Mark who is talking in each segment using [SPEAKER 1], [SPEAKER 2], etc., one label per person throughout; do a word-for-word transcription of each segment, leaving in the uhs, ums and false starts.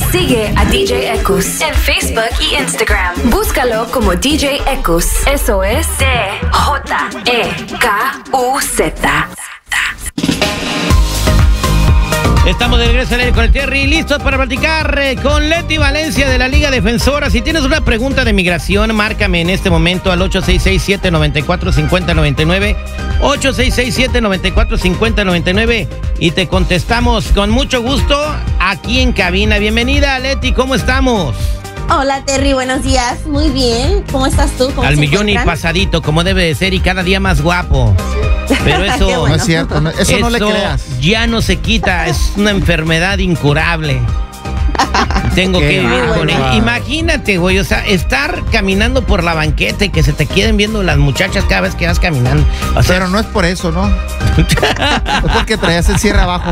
[SPEAKER 1] Sigue a D J Ekus en Facebook y Instagram. Búscalo como D J Ekus. Eso es D J E K U Z.
[SPEAKER 2] Estamos de regreso al aire con el Terry, listos para platicar eh, con Leti Valencia de la Liga Defensora. Si tienes una pregunta de migración, márcame en este momento al ocho seis seis, siete nueve cuatro, cinco cero nueve nueve, ocho seis seis, siete nueve cuatro, cinco cero nueve nueve y te contestamos con mucho gusto aquí en cabina. Bienvenida, Leti, ¿cómo estamos?
[SPEAKER 3] Hola, Terry, buenos días. Muy bien. ¿Cómo estás tú? ¿Cómo
[SPEAKER 2] Al
[SPEAKER 3] se
[SPEAKER 2] millón
[SPEAKER 3] encuentran?
[SPEAKER 2] Y pasadito, como debe de ser, y cada día más guapo. Pero eso,
[SPEAKER 3] bueno.
[SPEAKER 4] No es cierto, no, eso,
[SPEAKER 2] eso
[SPEAKER 4] no le creas.
[SPEAKER 2] ya no se quita, es una enfermedad incurable. Tengo
[SPEAKER 4] Qué
[SPEAKER 2] que vivir
[SPEAKER 3] bueno.
[SPEAKER 2] con ella. Imagínate, güey, o sea, estar caminando por la banqueta y que se te queden viendo las muchachas cada vez que vas caminando. O sea,
[SPEAKER 4] Pero no es por eso, ¿no? Es porque traías el cierre abajo.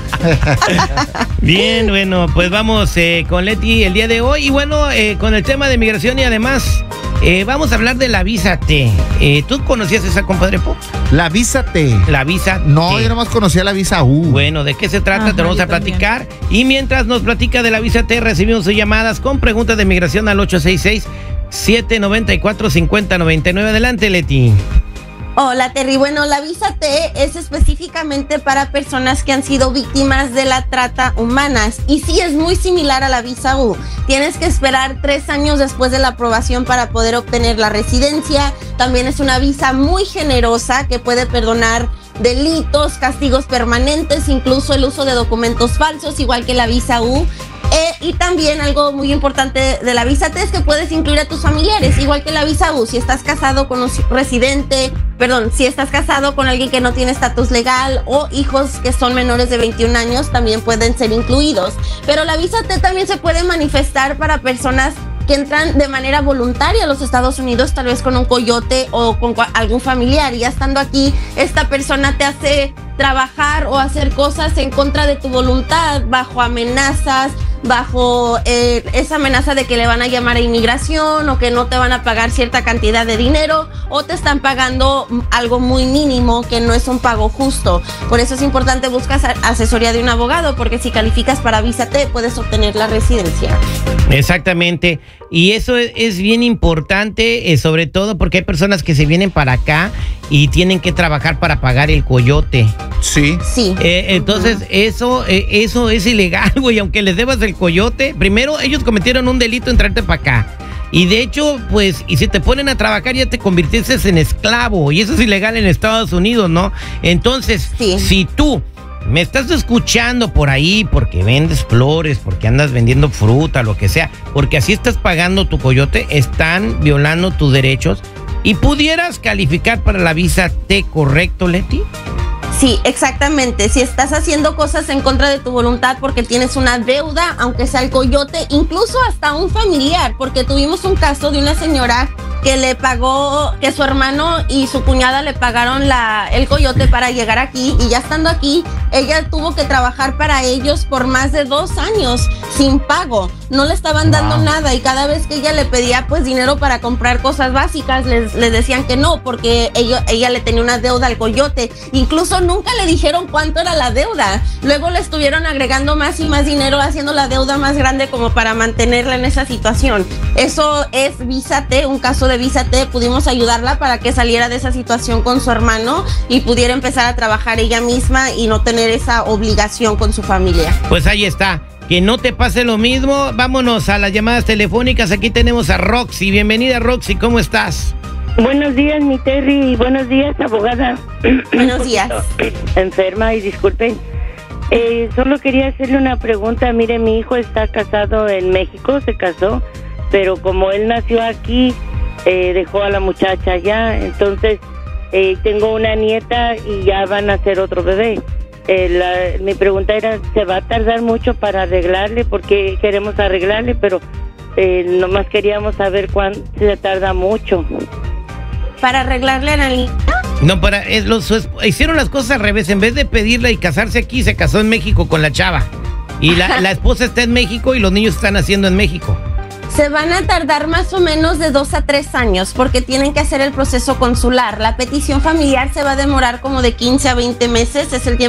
[SPEAKER 2] bien, bueno, pues vamos eh, con Leti el día de hoy. Y bueno, eh, con el tema de migración y además eh, vamos a hablar de la visa T. Eh, ¿Tú conocías esa, compadre Po?
[SPEAKER 4] La visa T.
[SPEAKER 2] La visa
[SPEAKER 4] No,
[SPEAKER 2] T.
[SPEAKER 4] yo nomás conocía la visa U.
[SPEAKER 2] Bueno, ¿de qué se trata?
[SPEAKER 3] Ajá,
[SPEAKER 2] Te vamos
[SPEAKER 3] yo
[SPEAKER 2] a platicar. Y mientras nos platica de la visa T, recibimos sus llamadas con preguntas de migración al ocho seis seis, siete nueve cuatro, cinco cero nueve nueve. Adelante, Leti.
[SPEAKER 3] Hola, Terry. Bueno, la visa T es específicamente para personas que han sido víctimas de la trata humanas. Y sí, es muy similar a la visa U. Tienes que esperar tres años después de la aprobación para poder obtener la residencia. También es una visa muy generosa que puede perdonar delitos, castigos permanentes, incluso el uso de documentos falsos, igual que la visa U. Eh, y también algo muy importante de la visa T es que puedes incluir a tus familiares, igual que la visa U. Si estás casado con un residente, perdón, si estás casado con alguien que no tiene estatus legal o hijos que son menores de veintiún años, también pueden ser incluidos. Pero la visa T también se puede manifestar para personas que entran de manera voluntaria a los Estados Unidos, tal vez con un coyote o con algún familiar. Y ya estando aquí, esta persona te hace trabajar o hacer cosas en contra de tu voluntad, bajo amenazas, bajo eh, esa amenaza de que le van a llamar a inmigración o que no te van a pagar cierta cantidad de dinero o te están pagando algo muy mínimo que no es un pago justo. Por eso es importante buscar asesoría de un abogado, porque si calificas para visa T puedes obtener la residencia.
[SPEAKER 2] Exactamente. Y eso es, es bien importante, eh, sobre todo porque hay personas que se vienen para acá y tienen que trabajar para pagar el coyote.
[SPEAKER 4] Sí.
[SPEAKER 3] Sí.
[SPEAKER 2] Eh, entonces, uh-huh. eso, eh, eso es ilegal, güey. Aunque les debas el coyote, primero ellos cometieron un delito en traerte para acá. Y de hecho, pues, y si te ponen a trabajar ya te convirtieses en esclavo. Y eso es ilegal en Estados Unidos, ¿no? Entonces,
[SPEAKER 3] sí.
[SPEAKER 2] si tú me estás escuchando por ahí porque vendes flores, porque andas vendiendo fruta, lo que sea, porque así estás pagando tu coyote, están violando tus derechos y pudieras calificar para la visa T, ¿correcto, Leti?
[SPEAKER 3] Sí, exactamente. Si estás haciendo cosas en contra de tu voluntad porque tienes una deuda, aunque sea el coyote, incluso hasta un familiar, porque tuvimos un caso de una señora que le pagó, que su hermano y su cuñada le pagaron la, el coyote para llegar aquí, y ya estando aquí, ella tuvo que trabajar para ellos por más de dos años sin pago. No le estaban dando wow. nada, y cada vez que ella le pedía pues dinero para comprar cosas básicas, les, les decían que no, porque ella, ella le tenía una deuda al coyote. Incluso nunca le dijeron cuánto era la deuda. Luego le estuvieron agregando más y más dinero, haciendo la deuda más grande como para mantenerla en esa situación. Eso es visa T, un caso de visa T. Pudimos ayudarla para que saliera de esa situación con su hermano y pudiera empezar a trabajar ella misma y no tener esa obligación con su familia.
[SPEAKER 2] Pues ahí está. Que no te pase lo mismo. Vámonos a las llamadas telefónicas. Aquí tenemos a Roxy. Bienvenida, Roxy. ¿Cómo estás?
[SPEAKER 5] Buenos días, mi Terry, y buenos días, abogada.
[SPEAKER 3] Buenos días.
[SPEAKER 5] Enferma, y disculpen. Eh, solo quería hacerle una pregunta. Mire, mi hijo está casado en México, se casó, pero como él nació aquí, eh, dejó a la muchacha allá. Entonces, eh, tengo una nieta y ya van a hacer otro bebé. Eh, la, mi pregunta era, ¿se va a tardar mucho para arreglarle? Porque queremos arreglarle, pero eh, nomás queríamos saber cuánto se tarda mucho.
[SPEAKER 3] ¿Para arreglarle a la niña?
[SPEAKER 2] No, para, es, los, hicieron las cosas al revés. En vez de pedirla y casarse aquí, se casó en México con la chava. Y la, la esposa está en México y los niños están naciendo en México.
[SPEAKER 3] Se van a tardar más o menos de dos a tres años porque tienen que hacer el proceso consular. La petición familiar se va a demorar como de quince a veinte meses, es el tiempo